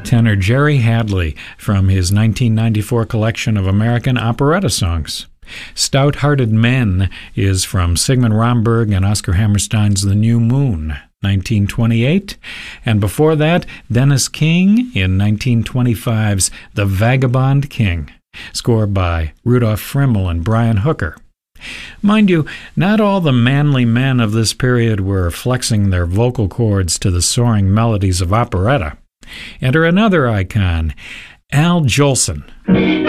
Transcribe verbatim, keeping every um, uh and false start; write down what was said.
tenor Jerry Hadley from his nineteen ninety-four collection of American operetta songs. Stout-Hearted Men is from Sigmund Romberg and Oscar Hammerstein's The New Moon, nineteen twenty-eight. And before that, Dennis King in nineteen twenty-five's The Vagabond King, score by Rudolf Frimmel and Brian Hooker. Mind you, not all the manly men of this period were flexing their vocal cords to the soaring melodies of operetta. Enter another icon, Al Jolson.